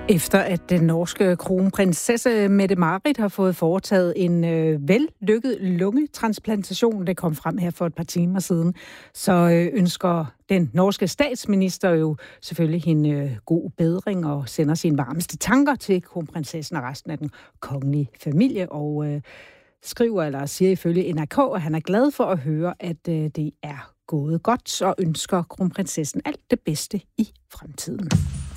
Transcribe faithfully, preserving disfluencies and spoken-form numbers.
Efter at den norske kronprinsesse Mette-Marit har fået foretaget en øh, vellykket lungetransplantation, det kom frem her for et par timer siden, så øh, ønsker den norske statsminister jo selvfølgelig hende øh, god bedring og sender sine varmeste tanker til kronprinsessen og resten af den kongelige familie, og øh, skriver eller siger ifølge N R K, at han er glad for at høre, at øh, det er gået godt, og ønsker kronprinsessen alt det bedste i fremtiden.